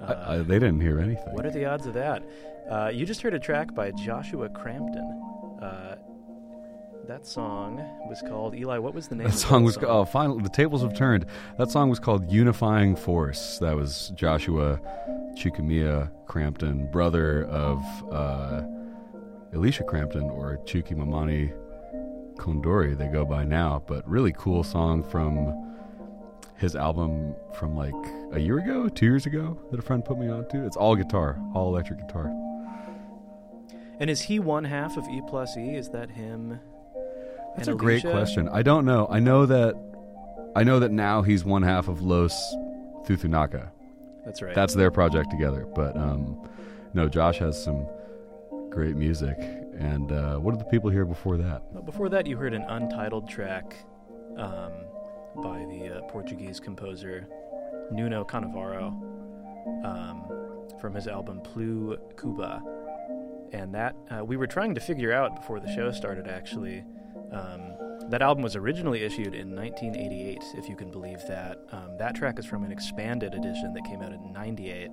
They didn't hear anything. What are the odds of that? You just heard a track by Joshua Crampton. That song was called, Eli, what was the name That of song that was song? finally, the tables have turned. That song was called Unifying Force. That was Joshua Chukwuemeka Crampton, brother of Elisha Crampton, or Chukimamani Kondori, they go by now. But really cool song from his album from like a year ago, 2 years ago, that a friend put me on to. It's all guitar, all electric guitar. And is he one half of E plus E? Is that him? That's and a great Alicia? question. I don't know. I know that now he's one half of Los Thuthunaka. That's right. That's their project together. But no, Josh has some great music. And what did the people hear before that? Well, before that, you heard an untitled track by the Portuguese composer Nuno Canavaro from his album Plu Cuba. And that we were trying to figure out before the show started, actually. That album was originally issued in 1988, if you can believe that. That track is from an expanded edition that came out in 98.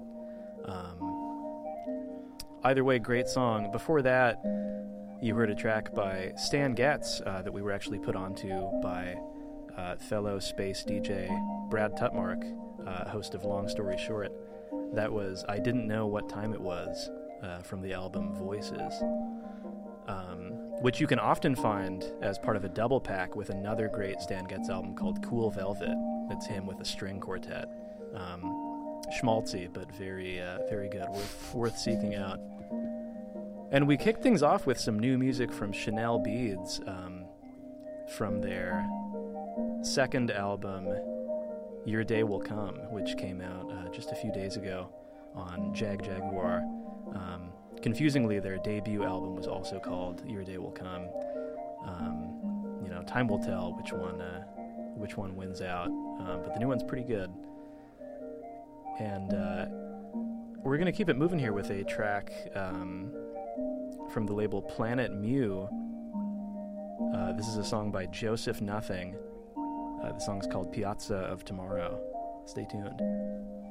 Either way, great song. Before that, you heard a track by Stan Getz that we were actually put onto by fellow space DJ Brad Tutmark, host of Long Story Short. That was I Didn't Know What Time It Was from the album Voices. Which you can often find as part of a double pack with another great Stan Getz album called Cool Velvet. It's him with a string quartet. Schmaltzy, but very, very good. Worth seeking out. And we kicked things off with some new music from Chanel Beads from their second album, Your Day Will Come, which came out just a few days ago on Jaguar. Confusingly, their debut album was also called Your Day Will Come. Time will tell which one wins out, but the new one's pretty good. And we're going to keep it moving here with a track from the label Planet Mu. This is a song by Joseph Nothing. The song's called Piazza of Tomorrow. Stay tuned.